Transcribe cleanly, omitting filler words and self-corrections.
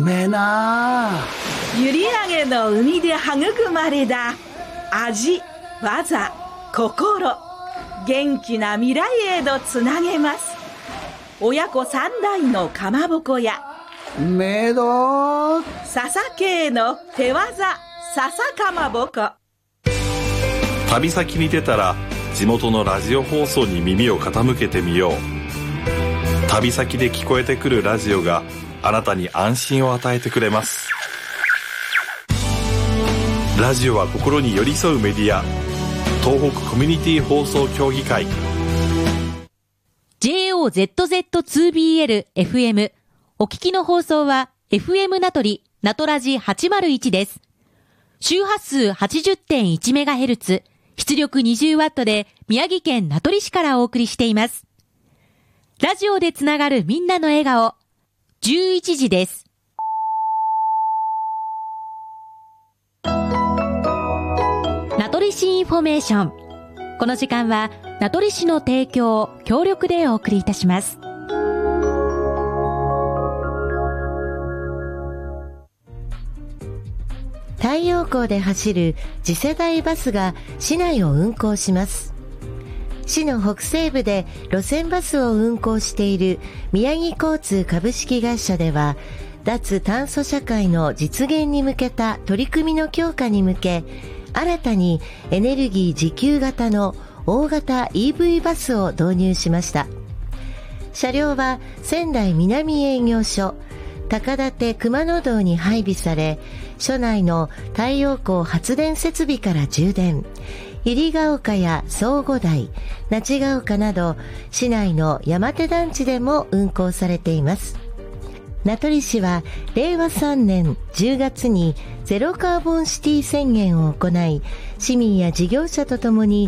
めえな。 閖上の海で育まれた味、技、心、元気な未来へとつなげます。親子三代のかまぼこやめど笹系の手技笹かまぼこ。 旅先に出たら地元のラジオ放送に耳を傾けてみよう。旅先で聞こえてくるラジオがあなたに安心を与えてくれます。ラジオは心に寄り添うメディア、東北コミュニティ放送協議会。 JOZZ2BL FM お聞きの放送は FM 名取名取ラジ801です。周波数 80.1MHz 出力 20W で宮城県名取市からお送りしています。ラジオでつながるみんなの笑顔、11時です。名取市インフォメーション。この時間は名取市の提供、協力でお送りいたします。 太陽光で走る次世代バスが市内を運行します。市の北西部で路線バスを運行している宮城交通株式会社では、脱炭素社会の実現に向けた取り組みの強化に向け、新たにエネルギー自給型の大型 EV バスを導入しました。車両は仙台南営業所高立熊野道に配備され、所内の太陽光発電設備から充電、入ヶ丘や相互台、那智ヶ丘など市内の山手団地でも運行されています。名取市は令和3年10月にゼロカーボンシティ宣言を行い、市民や事業者とともに